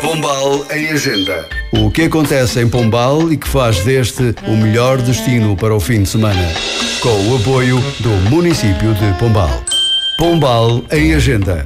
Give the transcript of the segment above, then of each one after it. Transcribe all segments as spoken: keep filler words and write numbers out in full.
Pombal em Agenda. O que acontece em Pombal e que faz deste o melhor destino para o fim de semana. Com o apoio do município de Pombal. Pombal em Agenda.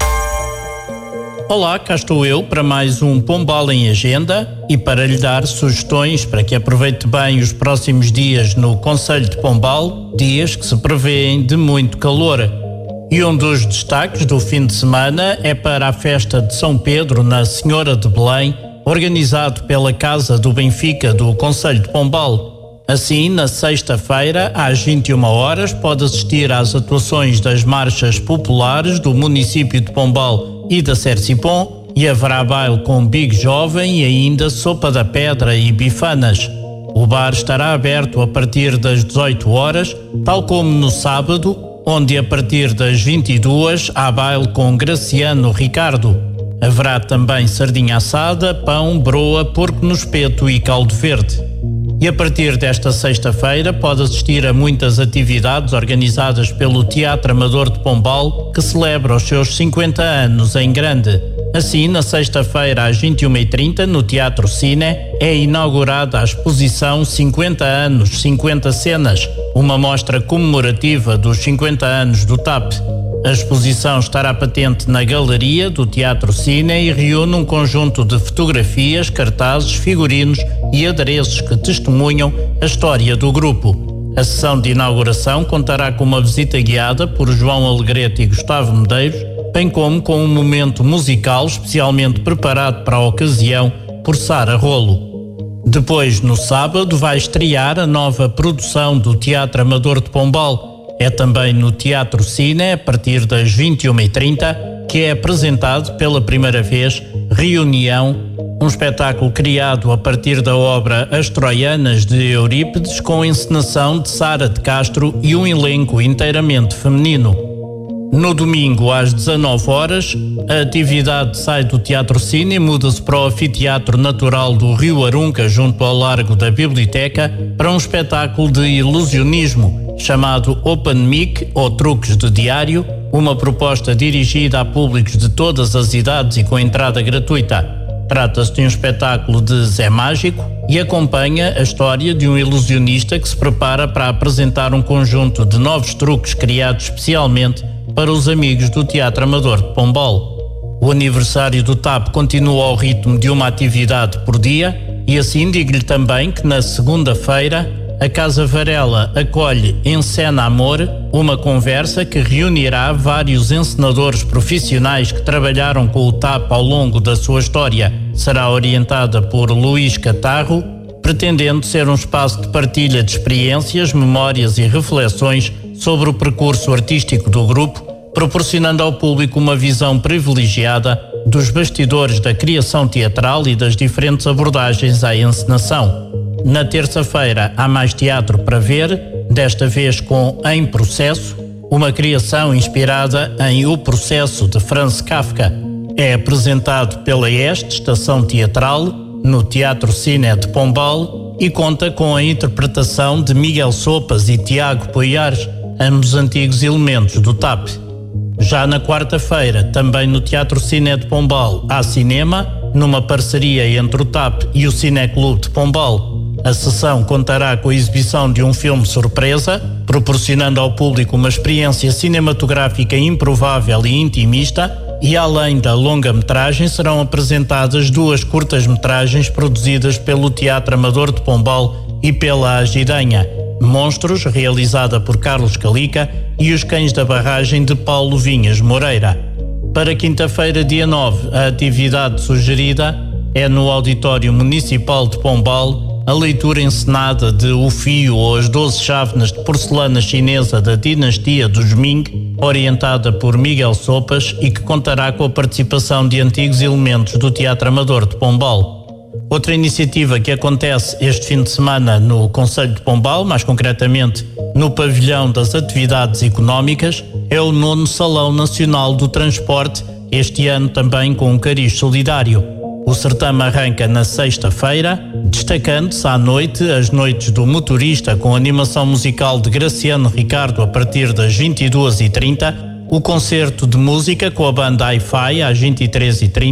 Olá, cá estou eu para mais um Pombal em Agenda e para lhe dar sugestões para que aproveite bem os próximos dias no concelho de Pombal, dias que se prevêem de muito calor. E um dos destaques do fim de semana é para a festa de São Pedro na Senhora de Belém, organizado pela Casa do Benfica do concelho de Pombal. Assim, na sexta-feira, às vinte e uma horas, pode assistir às atuações das marchas populares do município de Pombal e da Sercipon, e haverá baile com Big Jovem e ainda Sopa da Pedra e bifanas. O bar estará aberto a partir das dezoito horas, tal como no sábado, onde a partir das vinte e duas há baile com Graciano Ricardo. Haverá também sardinha assada, pão, broa, porco no espeto e caldo verde. E a partir desta sexta-feira pode assistir a muitas atividades organizadas pelo Teatro Amador de Pombal, que celebra os seus cinquenta anos em grande. Assim, na sexta-feira às vinte e uma e trinta, no Teatro Cine, é inaugurada a exposição cinquenta anos, cinquenta cenas, uma mostra comemorativa dos cinquenta anos do T A P. A exposição estará patente na galeria do Teatro Cine e reúne um conjunto de fotografias, cartazes, figurinos e adereços que testemunham a história do grupo. A sessão de inauguração contará com uma visita guiada por João Alegrete e Gustavo Medeiros, bem como com um momento musical especialmente preparado para a ocasião por Sara Rolo. Depois, no sábado, vai estrear a nova produção do Teatro Amador de Pombal. É também no Teatro Cine, a partir das vinte e uma e trinta, que é apresentado pela primeira vez Reunião, um espetáculo criado a partir da obra As Troianas de Eurípides, com encenação de Sara de Castro e um elenco inteiramente feminino. No domingo, às dezanove horas, a atividade sai do Teatro Cine e muda-se para o Anfiteatro Natural do Rio Arunca, junto ao Largo da Biblioteca, para um espetáculo de ilusionismo, chamado Open Mic, ou Truques de Diário, uma proposta dirigida a públicos de todas as idades e com entrada gratuita. Trata-se de um espetáculo de Zé Mágico e acompanha a história de um ilusionista que se prepara para apresentar um conjunto de novos truques criados especialmente para os amigos do Teatro Amador de Pombal. O aniversário do T A P continua ao ritmo de uma atividade por dia e assim digo-lhe também que na segunda-feira a Casa Varela acolhe Encena Amor, uma conversa que reunirá vários encenadores profissionais que trabalharam com o T A P ao longo da sua história. Será orientada por Luís Catarro, pretendendo ser um espaço de partilha de experiências, memórias e reflexões sobre o percurso artístico do grupo, proporcionando ao público uma visão privilegiada dos bastidores da criação teatral e das diferentes abordagens à encenação. Na terça-feira há mais teatro para ver, desta vez com Em Processo, uma criação inspirada em O Processo de Franz Kafka. É apresentado pela Este Estação Teatral, no Teatro Cine de Pombal, e conta com a interpretação de Miguel Sopas e Tiago Poiares, ambos antigos elementos do T A P. Já na quarta-feira, também no Teatro Cine de Pombal, há cinema, numa parceria entre o T A P e o Cineclube de Pombal. A sessão contará com a exibição de um filme surpresa, proporcionando ao público uma experiência cinematográfica improvável e intimista, e além da longa-metragem serão apresentadas duas curtas-metragens produzidas pelo Teatro Amador de Pombal e pela Agidanha: Monstros, realizada por Carlos Calica, e Os Cães da Barragem, de Paulo Vinhas Moreira. Para quinta-feira, dia nove, a atividade sugerida é no Auditório Municipal de Pombal, a leitura encenada de O Fio ou As Doze Chávenas de Porcelana Chinesa da Dinastia dos Ming, orientada por Miguel Sopas e que contará com a participação de antigos elementos do Teatro Amador de Pombal. Outra iniciativa que acontece este fim de semana no concelho de Pombal, mais concretamente no Pavilhão das Atividades Económicas, é o nono Salão Nacional do Transporte, este ano também com um cariz solidário. O certame arranca na sexta-feira, destacando-se à noite as Noites do Motorista, com animação musical de Graciano Ricardo a partir das vinte e duas e trinta, o concerto de música com a banda Hi-Fi às vinte e três e trinta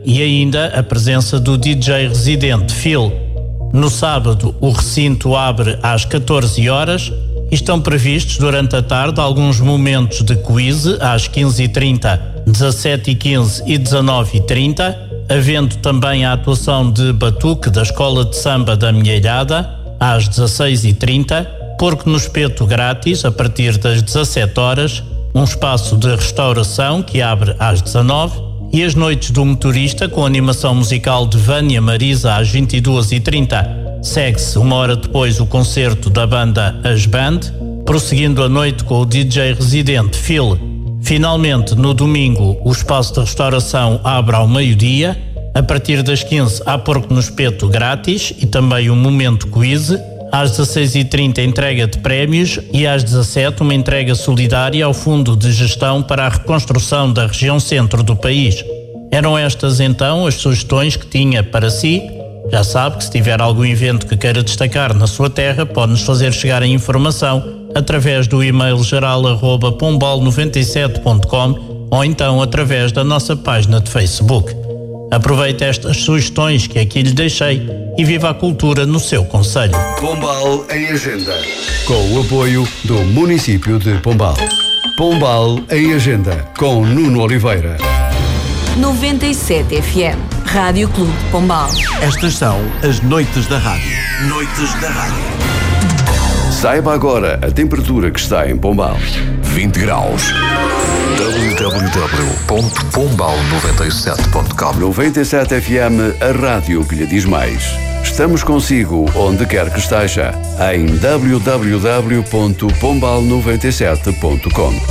e ainda a presença do D J residente Phil. No sábado, o recinto abre às catorze horas e estão previstos durante a tarde alguns momentos de quiz às quinze e trinta, dezassete e quinze e dezanove e trinta, havendo também a atuação de batuque da Escola de Samba da Minheirada às dezasseis e trinta, porco no espeto grátis a partir das dezassete horas, um espaço de restauração que abre às dezanove e as noites do motorista com animação musical de Vânia Marisa às vinte e duas e trinta. Segue-se uma hora depois o concerto da banda As Band, prosseguindo a noite com o D J residente Phil. Finalmente, no domingo, o espaço de restauração abre ao meio-dia. A partir das quinze há porco no espeto grátis e também um momento quiz. Às dezasseis e trinta entrega de prémios e às dezassete uma entrega solidária ao Fundo de Gestão para a Reconstrução da região centro do país. Eram estas então as sugestões que tinha para si. Já sabe que se tiver algum evento que queira destacar na sua terra, pode-nos fazer chegar a informação através do e-mail geral arroba pombal noventa e sete ponto com ou então através da nossa página de Facebook. Aproveite estas sugestões que aqui lhe deixei e viva a cultura no seu concelho. Pombal em Agenda, com o apoio do município de Pombal. Pombal em Agenda, com Nuno Oliveira. noventa e sete F M, Rádio Clube de Pombal. Estas são as Noites da Rádio. Noites da Rádio. Saiba agora a temperatura que está em Pombal. vinte graus. w w w ponto pombal noventa e sete ponto com. noventa e sete F M, a rádio que lhe diz mais. Estamos consigo onde quer que esteja, em w w w ponto pombal noventa e sete ponto com.